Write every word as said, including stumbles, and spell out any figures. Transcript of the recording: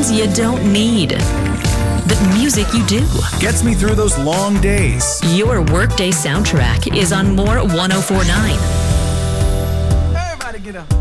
songs you don't need, but music you do. Gets me through those long days. Your workday soundtrack is on More one oh four point nine. Everybody get up.